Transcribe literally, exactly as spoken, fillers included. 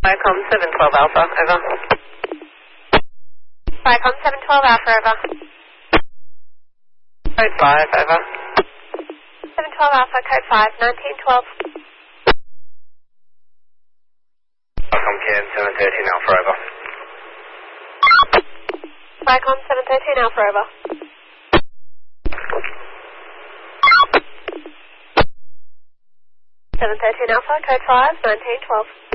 Vicom seven twelve Alpha, over. Vicom seven twelve Alpha, over. Code five, over. seven twelve Alpha, code five, nineteen twelve. Vicom Ken seven thirteen Alpha, over. Vicom seven thirteen Alpha, over. seven thirteen Alpha, code five, nineteen twelve.